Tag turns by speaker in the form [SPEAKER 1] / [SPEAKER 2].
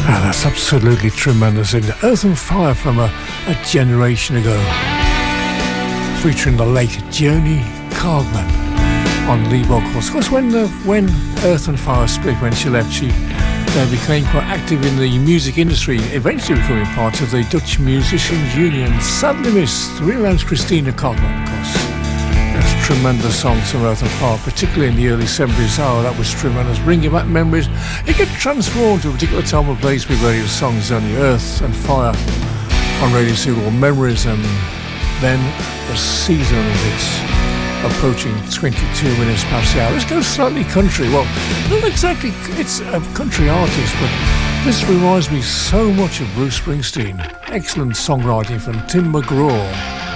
[SPEAKER 1] Ah, that's absolutely tremendous, isn't it? Earth and Fire from a generation ago, featuring the late Joni Cargman on lead vocals. Of course, when Earth and Fire split, when she left, she became quite active in the music industry, eventually becoming part of the Dutch Musicians Union. Sadly missed, the real name's Christina Cargman, of course. That's tremendous songs from Earth and Fire, particularly in the early 70s. Oh, that was tremendous, bringing back memories. It could transform to a particular time and place with radio songs on the Earth and Fire on Radio Single Memories, and then the season hits. Approaching 22 minutes past the hour. Let's go slightly country. Well, not exactly, it's a country artist, but this reminds me so much of Bruce Springsteen. Excellent songwriting from Tim McGraw.